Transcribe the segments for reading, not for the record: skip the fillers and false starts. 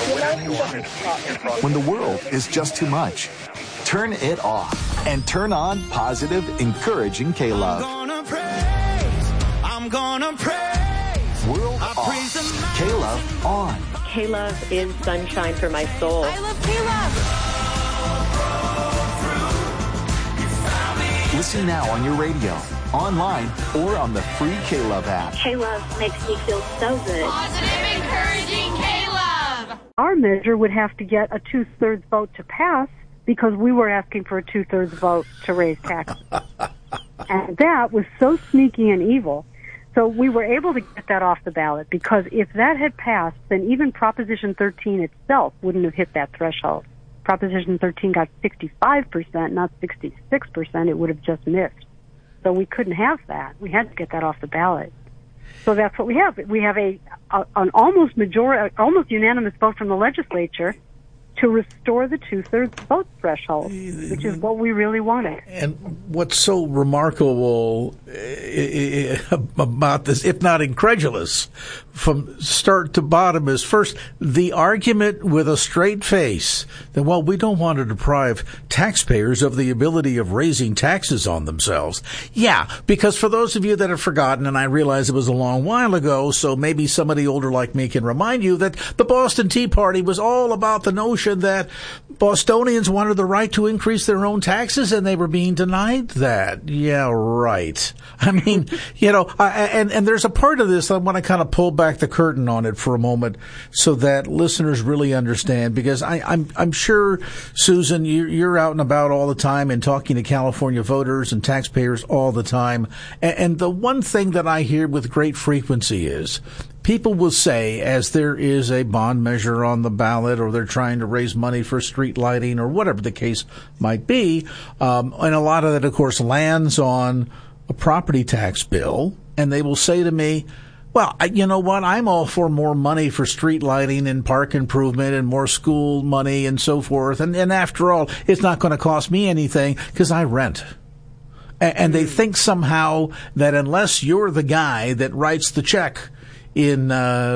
When the world is just too much, turn it off and turn on positive, encouraging K-Love. I'm gonna praise. World off. K-Love on. K-Love is sunshine for my soul. I love K-Love. Listen now on your radio, online, or on the free K-Love app. K-Love makes me feel so good. Positive, encouraging K-Love. Our measure would have to get a 2/3 vote to pass because we were asking for a 2/3 vote to raise taxes. And that was so sneaky and evil. So we were able to get that off the ballot because if that had passed, then even Proposition 13 itself wouldn't have hit that threshold. Proposition 13 got 65%, not 66%. It would have just missed. So we couldn't have that. We had to get that off the ballot. So that's what we have. We have an almost unanimous vote from the legislature to restore the 2/3 vote threshold, which is what we really wanted. And what's so remarkable about this, if not incredulous, from start to bottom, is first the argument with a straight face that, well, we don't want to deprive taxpayers of the ability of raising taxes on themselves. Yeah, because for those of you that have forgotten, and I realize it was a long while ago, so maybe somebody older like me can remind you that the Boston Tea Party was all about the notion that Bostonians wanted the right to increase their own taxes and they were being denied that. Yeah, right. I mean, and there's a part of this I want to kind of pull back the curtain on it for a moment so that listeners really understand, because I'm sure, Susan, you're out and about all the time and talking to California voters and taxpayers all the time. And the one thing that I hear with great frequency is people will say, as there is a bond measure on the ballot or they're trying to raise money for street lighting or whatever the case might be, and a lot of that, of course, lands on a property tax bill, and they will say to me, well, you know what, I'm all for more money for street lighting and park improvement and more school money and so forth, and after all, it's not going to cost me anything because I rent. And they think somehow that unless you're the guy that writes the check in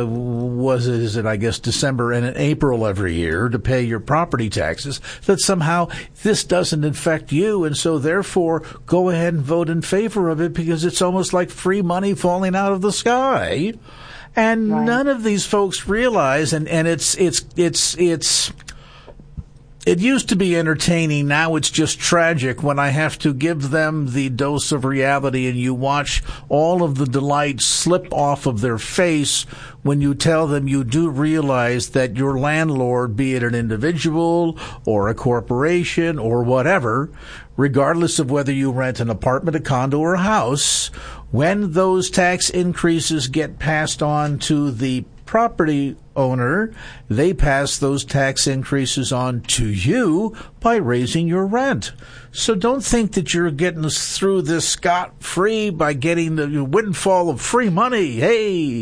December and in April every year to pay your property taxes, that somehow this doesn't affect you, and so therefore go ahead and vote in favor of it because it's almost like free money falling out of the sky. And right. None of these folks realize, and it used to be entertaining. Now it's just tragic when I have to give them the dose of reality and you watch all of the delight slip off of their face when you tell them you do realize that your landlord, be it an individual or a corporation or whatever, regardless of whether you rent an apartment, a condo, or a house, when those tax increases get passed on to the property owner, they pass those tax increases on to you by raising your rent. So don't think that you're getting us through this scot-free by getting the windfall of free money. Hey,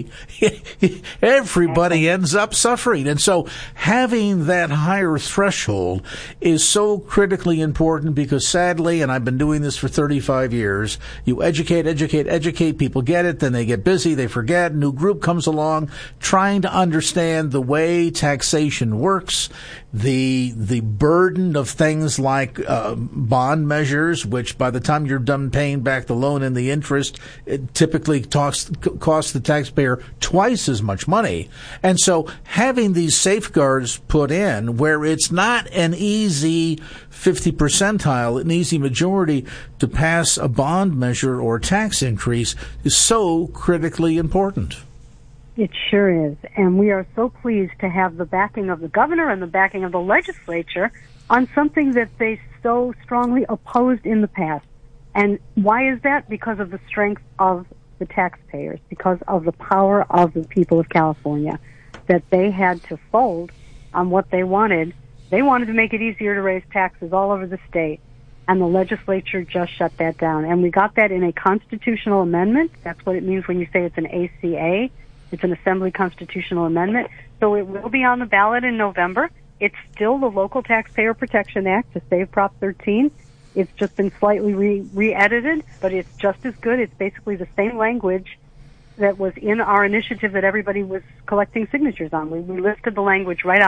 everybody ends up suffering. And so having that higher threshold is so critically important because sadly, and I've been doing this for 35 years, you educate, people get it, then they get busy, they forget, a new group comes along trying to understand the way taxation works, the burden of things like bond measures, which by the time you're done paying back the loan and the interest, it typically costs the taxpayer twice as much money. And so having these safeguards put in where it's not an easy 50 percentile, an easy majority to pass a bond measure or tax increase is so critically important. It sure is. And we are so pleased to have the backing of the governor and the backing of the legislature on something that they so strongly opposed in the past. And why is that? Because of the strength of the taxpayers, because of the power of the people of California, that they had to fold on what they wanted. They wanted to make it easier to raise taxes all over the state, and the legislature just shut that down. And we got that in a constitutional amendment. That's what it means when you say it's an ACA. It's an Assembly Constitutional Amendment. So it will be on the ballot in November. It's still the Local Taxpayer Protection Act to save Prop 13. It's just been slightly re-edited, but it's just as good. It's basically the same language that was in our initiative that everybody was collecting signatures on. We listed the language right out.